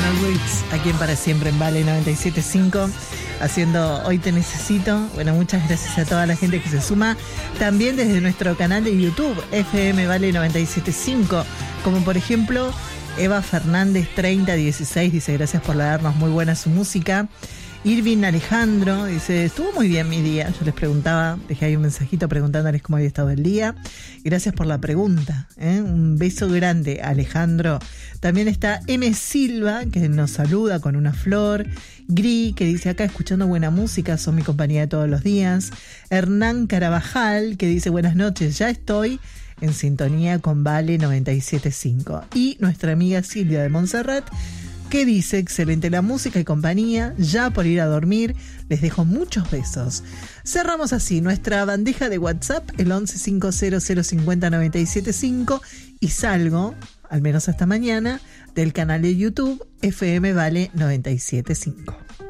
Lionel Riggs, aquí en Para Siempre en Vale 97.5, haciendo Hoy Te Necesito. Bueno, muchas gracias a toda la gente que se suma, también desde nuestro canal de YouTube, FM Vale 97.5, como por ejemplo Eva Fernández 3016, dice gracias por darnos muy buena su música. Irving Alejandro dice, estuvo muy bien mi día. Yo les preguntaba, dejé ahí un mensajito preguntándoles cómo había estado el día. Gracias por la pregunta, ¿eh? Un beso grande, Alejandro. También está M. Silva, que nos saluda con una flor. Gri, que dice acá, escuchando buena música, son mi compañía de todos los días. Hernán Carabajal, que dice, buenas noches, ya estoy en sintonía con Vale 97.5. Y nuestra amiga Silvia de Montserrat, que dice, excelente la música y compañía, ya por ir a dormir, les dejo muchos besos. Cerramos así nuestra bandeja de WhatsApp, el 1150050975, y salgo, al menos hasta mañana, del canal de YouTube FM Vale 97.5.